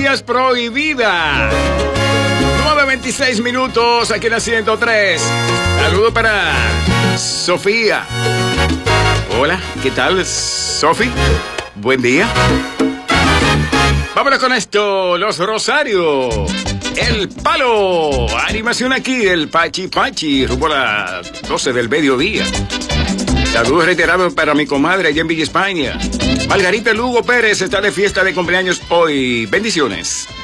Sustancias prohibidas. 9:26 minutos aquí en la 103. Saludo para Sofía. Hola, ¿qué tal, Sofi? Buen día. Vámonos con esto, Los Rosarios. El Palo. Animación aquí, el Pachi Pachi, rumbo a las 12 del mediodía. Saludos reiterados para mi comadre allá en Villa España. Margarita Lugo Pérez está de fiesta de cumpleaños hoy. Bendiciones.